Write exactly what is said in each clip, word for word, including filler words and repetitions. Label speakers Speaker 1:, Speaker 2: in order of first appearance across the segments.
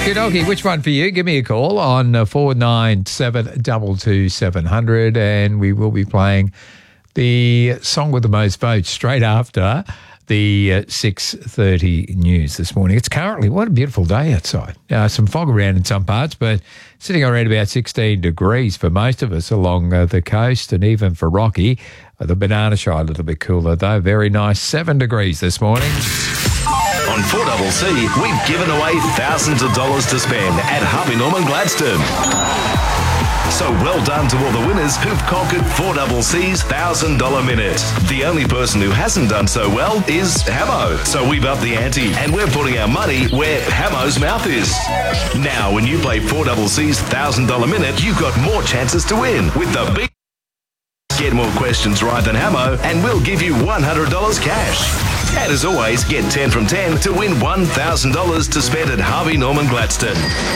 Speaker 1: Good okay. Which one for you? Give me a call on uh, four nine seven two two seven zero zero and we will be playing the song with the most votes straight after the uh, six thirty news this morning. It's currently, what a beautiful day outside. Uh, some fog around in some parts, but sitting around about sixteen degrees for most of us along uh, the coast, and even for Rocky. Uh, the Banana Shy a little bit cooler though. Very nice, seven degrees this morning.
Speaker 2: On four C C, we've given away thousands of dollars to spend at Harvey Norman Gladstone. So well done to all the winners who've conquered four C C's one thousand dollars minute. The only person who hasn't done so well is Hamo. So we've upped the ante and we're putting our money where Hamo's mouth is. Now, when you play four C C's one thousand dollars minute, you've got more chances to win with the big... Get more questions right than Hamo and we'll give you one hundred dollars cash. And as always, get ten from ten to win one thousand dollars to spend at Harvey Norman Gladstone.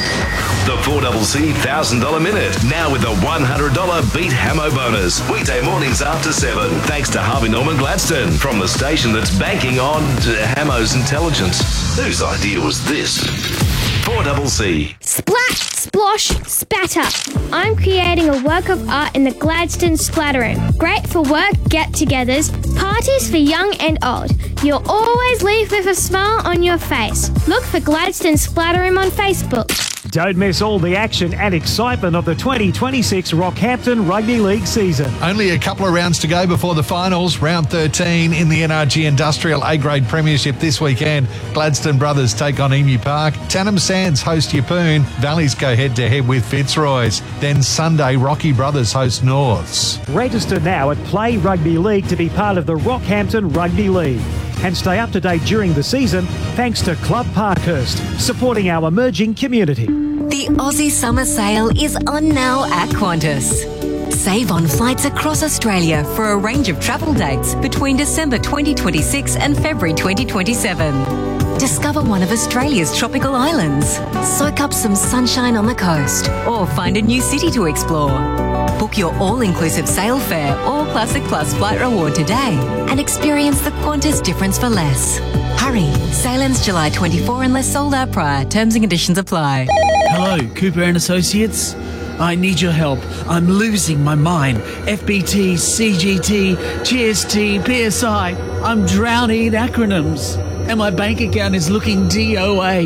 Speaker 2: The four C C one thousand dollars minute, now with a one hundred dollars Beat Hamo bonus. Weekday mornings after seven, thanks to Harvey Norman Gladstone, from the station that's banking on Hamo's intelligence. Whose idea was this? four C C.
Speaker 3: Splat, splosh, spatter. I'm creating a work of art in the Gladstone Splatter Room. Great for work, get-togethers, parties for young and old. You'll always leave with a smile on your face. Look for Gladstone Splatter Room on Facebook.
Speaker 4: Don't miss all the action and excitement of the twenty twenty-six Rockhampton Rugby League season.
Speaker 5: Only a couple of rounds to go before the finals. Round thirteen in the N R G Industrial A-Grade Premiership this weekend. Gladstone Brothers take on Emu Park. Tannum Sands host Yeppoon. Valleys go head-to-head with Fitzroy's. Then Sunday, Rocky Brothers host Norths.
Speaker 4: Register now at Play Rugby League to be part of the Rockhampton Rugby League. And stay up to date during the season thanks to Club Parkhurst, supporting our emerging community.
Speaker 6: The Aussie Summer Sale is on now at Qantas. Save on flights across Australia for a range of travel dates between December twenty twenty-six and February twenty twenty-seven. Discover one of Australia's tropical islands, soak up some sunshine on the coast, or find a new city to explore. Book your all-inclusive sail fare or Classic Plus flight reward today and experience the Qantas difference for less. Hurry, sale ends July twenty-fourth unless sold out prior. Terms and conditions apply.
Speaker 7: Hello, Cooper and Associates. I need your help. I'm losing my mind. F B T, C G T, G S T, P S I. I'm drowning in acronyms. And my bank account is looking D O A.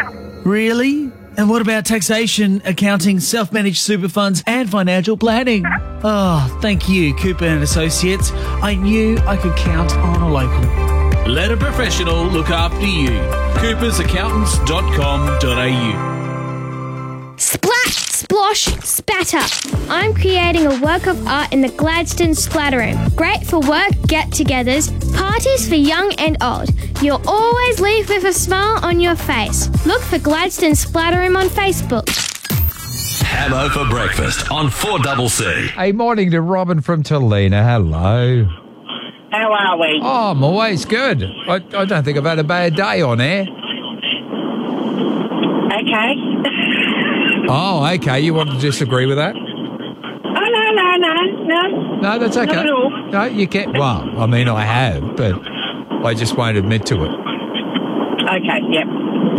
Speaker 7: Really? And what about taxation, accounting, self-managed super funds, and financial planning? Oh, thank you, Cooper and Associates. I knew I could count on a local. Let a professional look after you. coopers accountants dot com dot a u.
Speaker 3: Splat, splosh, spatter. I'm creating a work of art in the Gladstone Splatter Room. Great for work, get-togethers, parties for young and old. You'll always leave with a smile on your face. Look for Gladstone Splatter Room on Facebook.
Speaker 2: Hamo for breakfast on four C C.
Speaker 1: Hey, morning to Robin from Talina. Hello.
Speaker 8: How are we?
Speaker 1: Oh, I'm always good. I, I don't think I've had a bad day on air.
Speaker 8: Okay.
Speaker 1: Oh, okay. You want to disagree with that?
Speaker 8: Oh, no, no, no, no.
Speaker 1: No, that's okay.
Speaker 8: Not at all.
Speaker 1: No, you can't. Well, I mean, I have, but I just won't admit to it.
Speaker 8: Okay, yep.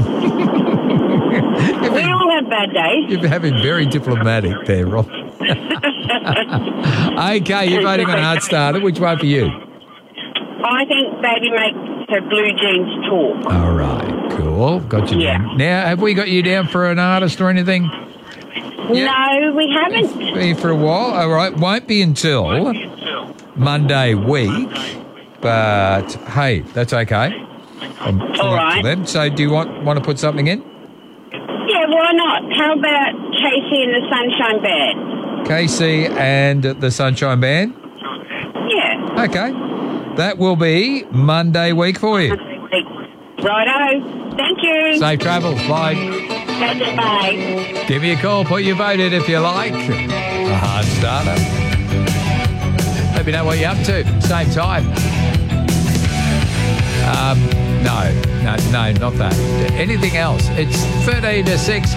Speaker 8: We all have bad days.
Speaker 1: You're having very diplomatic there, Rob. Okay, you're voting on Heart Starter. Which one for you?
Speaker 8: I think Baby makes her blue jeans talk.
Speaker 1: All right, cool. Got you
Speaker 8: Yeah.
Speaker 1: down. Now, have we got you down for an artist or anything?
Speaker 8: No, we haven't.
Speaker 1: Be for a while. All right, won't be until Monday week, but hey, that's okay. I'm
Speaker 8: All right.
Speaker 1: then. So, do you want want to put something in?
Speaker 8: Yeah, why not? How about Casey and the Sunshine Band?
Speaker 1: Casey and the Sunshine Band.
Speaker 8: Yeah.
Speaker 1: Okay, that will be Monday week for you.
Speaker 8: Righto. Thank you.
Speaker 1: Safe travels. Bye.
Speaker 8: Bye.
Speaker 1: Give me a call. Put your vote in if you like. A Hard Starter. Let me know what you're up to. Same time. Um, no, no, no, not that. Anything else? It's thirteen to six.